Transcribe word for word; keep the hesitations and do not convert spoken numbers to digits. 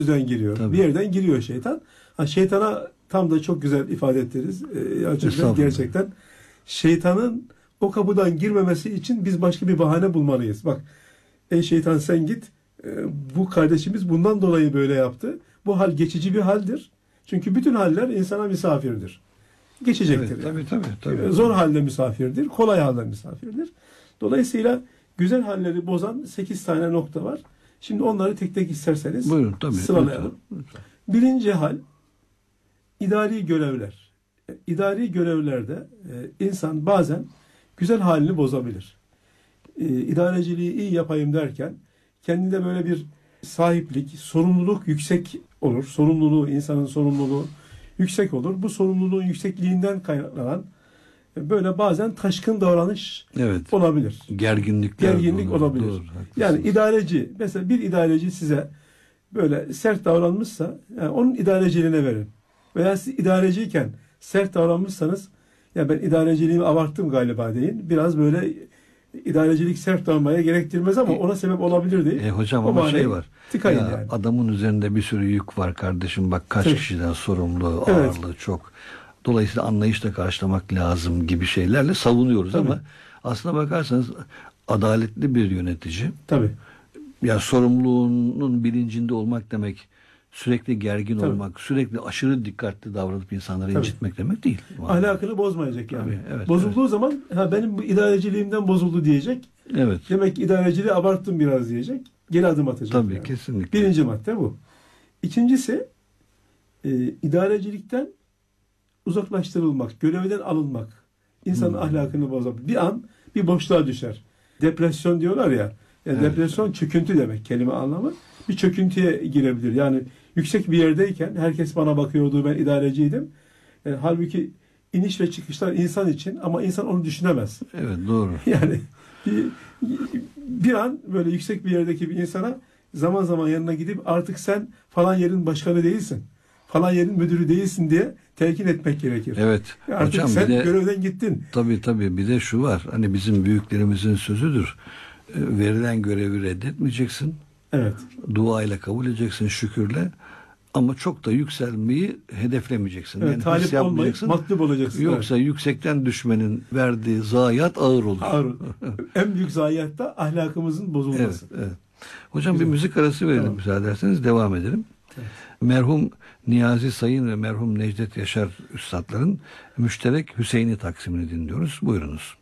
yüzden giriyor. Tabii. Bir yerden giriyor şeytan. Ha, şeytana tam da çok güzel ifade ettiniz. Ee, gerçekten şeytanın o kapıdan girmemesi için biz başka bir bahane bulmalıyız. Bak, ey şeytan sen git. Ee, bu kardeşimiz bundan dolayı böyle yaptı. Bu hal geçici bir haldir. Çünkü bütün haller insana misafirdir. Geçecektir. Evet, yani. tabii, tabii, tabii. Zor halde misafirdir. Kolay halde misafirdir. Dolayısıyla güzel halleri bozan sekiz tane nokta var. Şimdi onları tek tek isterseniz Buyurun, tabii, sıralayalım. lütfen, lütfen. Birinci hal idari görevler. İdari görevlerde e, insan bazen güzel halini bozabilir. E, idareciliği iyi yapayım derken kendinde böyle bir sahiplik, sorumluluk yüksek olur. Sorumluluğu, insanın sorumluluğu yüksek olur. Bu sorumluluğun yüksekliğinden kaynaklanan e, böyle bazen taşkın davranış Evet. olabilir. Gerginlikler Gerginlik olur, olabilir. doğru, Yani idareci, mesela bir idareci size böyle sert davranmışsa yani onun idareciliğine verin. Veya siz idareciyken sert davranmışsanız ya ben idareciliğimi abarttım galiba deyin. Biraz böyle idarecilik sert davranmaya gerektirmez ama ona sebep olabilir değil. E, hocam o ama şey var. Tıkayın Ya, yani. adamın üzerinde bir sürü yük var kardeşim. Bak kaç Tabii. kişiden sorumlu, Evet. ağırlığı çok. Dolayısıyla anlayışla karşılamak lazım gibi şeylerle savunuyoruz. Tabii. Ama aslına bakarsanız adaletli bir yönetici. Tabii. Ya sorumluluğunun bilincinde olmak demek sürekli gergin Tabii. olmak, sürekli aşırı dikkatli davranıp insanları Tabii. incitmek demek değil. Ahlakını bozmayacak yani. Tabii, evet, Bozulduğu evet. zaman ha benim bu idareciliğimden bozuldu diyecek. Evet. Demek ki idareciliği abarttım biraz diyecek. Geri adım atacak. Tabii, yani. kesinlikle. Birinci madde bu. İkincisi e, idarecilikten uzaklaştırılmak, görevden alınmak. İnsanın Hmm. ahlakını bozar. Bir an bir boşluğa düşer. Depresyon diyorlar ya. Yani Evet. Depresyon çöküntü demek kelime anlamı. Bir çöküntüye girebilir. Yani yüksek bir yerdeyken herkes bana bakıyordu, ben idareciydim. E, halbuki iniş ve çıkışlar insan için ama insan onu düşünemez. Evet, doğru. Yani bir, bir an böyle yüksek bir yerdeki bir insana zaman zaman yanına gidip artık sen falan yerin başkanı değilsin. Falan yerin müdürü değilsin diye telkin etmek gerekir. Evet. Artık Hocam sen bir de görevden gittin. tabii tabii bir de şu var. Hani bizim büyüklerimizin sözüdür. E, Verilen görevi reddetmeyeceksin. Evet. Duayla kabul edeceksin, şükürle. Ama çok da yükselmeyi hedeflemeyeceksin. Evet, yani talip hırs olmayıp yapmayacaksın. matlub olacaksın. Yoksa Evet. yüksekten düşmenin verdiği zayiat ağır olur. Ağır. En büyük zayiat da ahlakımızın bozulması. Evet, evet. Hocam Güzel. bir müzik arası verelim, Tamam. müsaade ederseniz devam edelim. Evet. Merhum Niyazi Sayın ve merhum Necdet Yaşar Üstadların müşterek Hüseyin'i taksimini dinliyoruz. Buyurunuz.